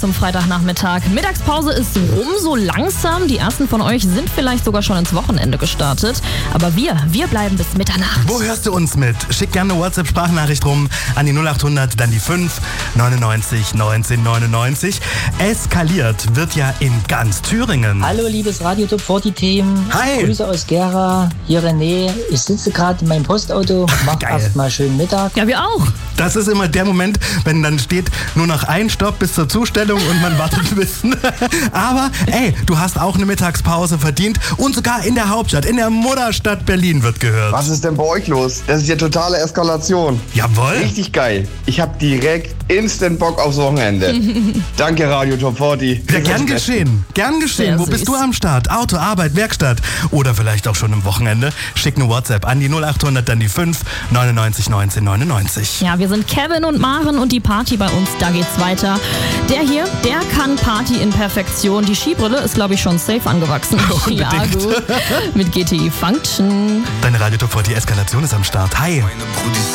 Zum Freitagnachmittag. Mittagspause ist rum, so langsam. Die ersten von euch sind vielleicht sogar schon ins Wochenende gestartet. Aber wir bleiben bis Mitternacht. Wo hörst du uns mit? Schick gerne eine WhatsApp-Sprachnachricht rum an die 0800, dann die 5 99 19 99. Eskaliert wird ja in ganz Thüringen. Hallo liebes Radio Top 40 Team. Hi. Grüße aus Gera. Hier René. Ich sitze gerade in meinem Postauto. Mach Geil. erstmal schönen Mittag. Ja, wir auch. Das ist immer der Moment, wenn dann steht, nur noch ein Stopp bis zur Zustellung und man wartet ein bisschen. Aber ey, du hast auch eine Mittagspause verdient und sogar in der Hauptstadt, in der Mutterstadt Berlin wird gehört. Was ist denn bei euch los? Das ist ja totale Eskalation. Jawohl. Richtig geil. Ich habe direkt instant Bock aufs Wochenende. Danke Radio Top 40. Ja, gern geschehen. Gern geschehen. Sehr Wo süß. bist du am Start? Auto, Arbeit, Werkstatt oder vielleicht auch schon am Wochenende? Schick eine WhatsApp an die 0800, dann die 5 99 19 99. Ja, wir sind Kevin und Maren und die Party bei uns, da geht's weiter. Der hier, der kann Party in Perfektion. Die Skibrille ist, glaube ich, schon safe angewachsen. Ja, Unbedingt. gut. Mit GTI Function. Deine Radio Top 40 Eskalation ist am Start. Hi.